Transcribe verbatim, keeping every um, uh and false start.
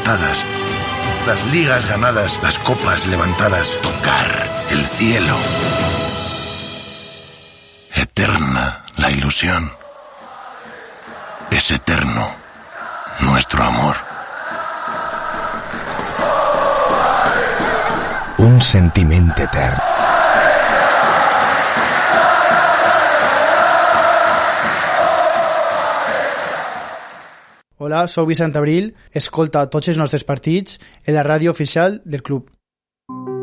conquistadas, las ligas ganadas, las copas levantadas, tocar el cielo. Eterna la ilusión. Es eterno nuestro amor. Un sentiment etern. Hola, soc Vicent Abril. Escolta tots els nostres partits en la ràdio oficial del club.